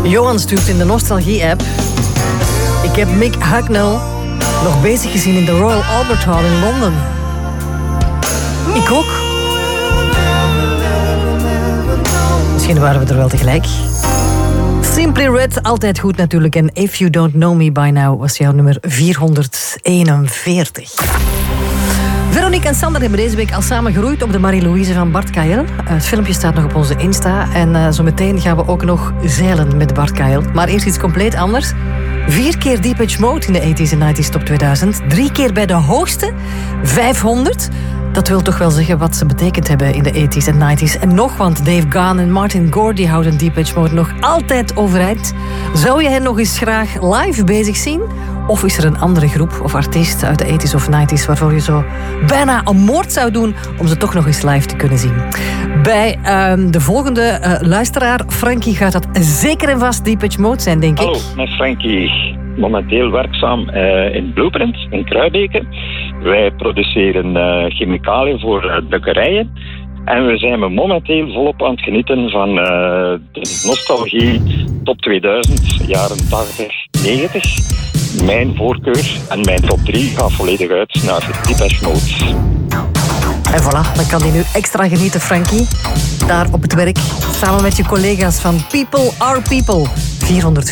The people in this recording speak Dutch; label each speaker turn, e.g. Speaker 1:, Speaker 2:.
Speaker 1: Johan stuurt in de Nostalgie-app. Ik heb Mick Hucknall nog bezig gezien in de Royal Albert Hall in Londen. Ik ook. Misschien waren we er wel tegelijk. Simply Red, altijd goed natuurlijk. En If You Don't Know Me By Now was jouw nummer 441. Veronique en Sander hebben deze week al samen geroeid op de Marie-Louise van Bart Kael. Het filmpje staat nog op onze Insta. En zo meteen gaan we ook nog zeilen met Bart Kael. Maar eerst iets compleet anders. 4 keer Depeche Mode in de 80s en 90s top 2000. 3 keer bij de hoogste, 500. Dat wil toch wel zeggen wat ze betekend hebben in de 80s en 90s. En nog, want Dave Gahan en Martin Gore die houden Depeche Mode nog altijd overeind. Zou je hen nog eens graag live bezig zien? Of is er een andere groep of artiest uit de 80s of 90s... waarvoor je zo bijna een moord zou doen om ze toch nog eens live te kunnen zien? Bij de volgende luisteraar, Frankie, gaat dat zeker en vast Depeche Mode zijn, denk ik.
Speaker 2: Hallo, met Frankie. Momenteel werkzaam in Blueprint in Kruibeke. Wij produceren chemicaliën voor drukkerijen. En we zijn momenteel volop aan het genieten van de nostalgie top 2000, jaren 80, 90. Mijn voorkeur en mijn top 3 gaat volledig uit naar Depeche Mode.
Speaker 1: En voilà, dan kan hij nu extra genieten, Frankie. Daar op het werk, samen met je collega's van People Are People. 441.